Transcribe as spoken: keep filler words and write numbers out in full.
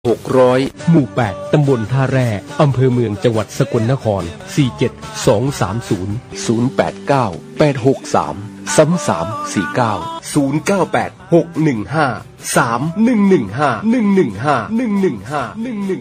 หกร้อยหมู่แปดตำบลท่าแร่อำเภอเมืองจังหวัดสกลนครสี่เจ็ดสองสามศูนย์ศูนย์แปดเก้า แปดหกสาม สามสามสี่เก้า ศูนย์เก้าแปด หกหนึ่งห้า สามหนึ่งหนึ่งห้า หนึ่งหนึ่งห้า หนึ่งหนึ่งห้า หนึ่งหนึ่ง